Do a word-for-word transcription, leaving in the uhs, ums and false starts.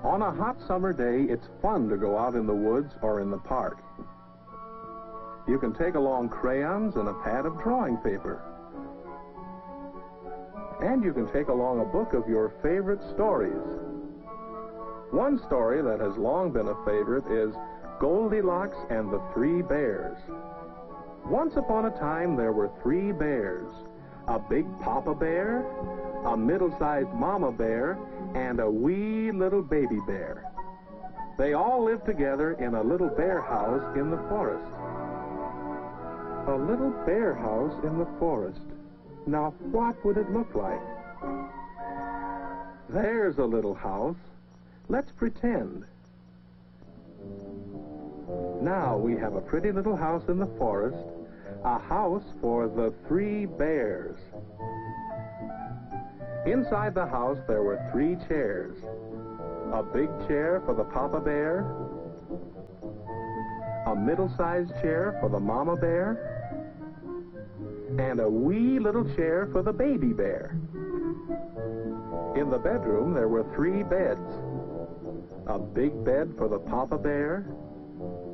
On a hot summer day, it's fun to go out in the woods or in the park. You can take along crayons and a pad of drawing paper. And you can take along a book of your favorite stories. One story that has long been a favorite is Goldilocks and the Three Bears. Once upon a time, there were three bears: a big papa bear, a middle-sized mama bear, and a wee little baby bear. They all lived together in a little bear house in the forest. A little bear house in the forest. Now, what would it look like? There's a little house. Let's pretend. Now we have a pretty little house in the forest, a house for the three bears. Inside the house there were three chairs. A big chair for the papa bear, a middle-sized chair for the mama bear, and a wee little chair for the baby bear. In the bedroom there were three beds. A big bed for the papa bear,